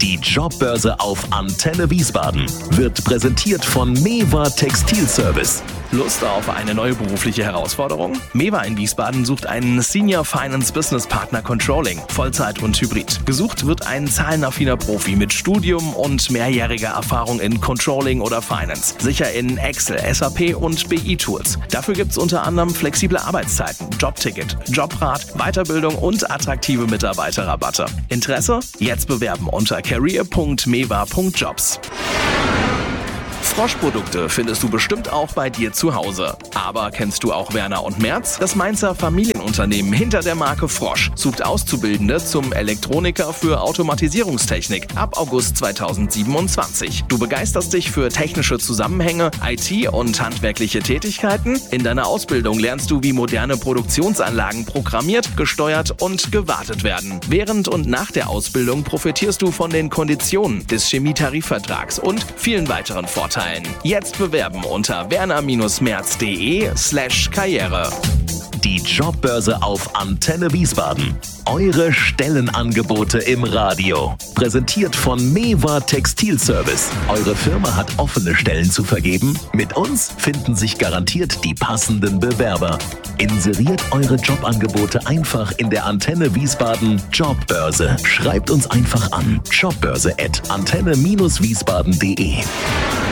Die Jobbörse auf Antenne Wiesbaden wird präsentiert von Mewa Textilservice. Lust auf eine neue berufliche Herausforderung? Mewa in Wiesbaden sucht einen Senior Finance Business Partner Controlling, Vollzeit und Hybrid. Gesucht wird ein zahlenaffiner Profi mit Studium und mehrjähriger Erfahrung in Controlling oder Finance. Sicher in Excel, SAP und BI-Tools. Dafür gibt's unter anderem flexible Arbeitszeiten, Jobticket, Jobrat, Weiterbildung und attraktive Mitarbeiterrabatte. Interesse? Jetzt bewerben unter career.mewa.jobs. Frosch-Produkte findest du bestimmt auch bei dir zu Hause. Aber kennst du auch Werner und Merz? Das Mainzer Familienunternehmen hinter der Marke Frosch sucht Auszubildende zum Elektroniker für Automatisierungstechnik ab August 2027. Du begeisterst dich für technische Zusammenhänge, IT und handwerkliche Tätigkeiten? In deiner Ausbildung lernst du, wie moderne Produktionsanlagen programmiert, gesteuert und gewartet werden. Während und nach der Ausbildung profitierst du von den Konditionen des Chemietarifvertrags und vielen weiteren Vorteilen. Jetzt bewerben unter werner-merz.de/karriere. Die Jobbörse auf Antenne Wiesbaden. Eure Stellenangebote im Radio. Präsentiert von Mewa Textilservice. Eure Firma hat offene Stellen zu vergeben? Mit uns finden sich garantiert die passenden Bewerber. Inseriert eure Jobangebote einfach in der Antenne Wiesbaden Jobbörse. Schreibt uns einfach an jobbörse@antenne-wiesbaden.de.